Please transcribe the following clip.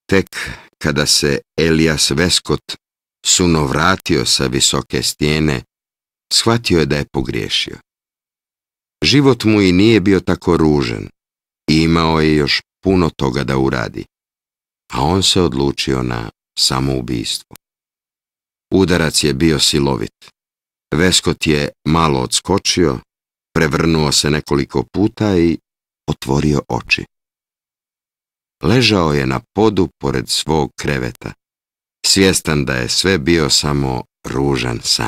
Tek kada se Elias Westcott suno vratio sa visoke stijene, shvatio je da je pogriješio. Život mu i nije bio tako ružan i imao je još puno toga da uradi, a on se odlučio na samoubistvo. Udarac je bio silovit. Westcott je malo odskočio, prevrnuo se nekoliko puta i otvorio oči. Ležao je na podu pored svog kreveta, svjestan da je sve bio samo ružan san.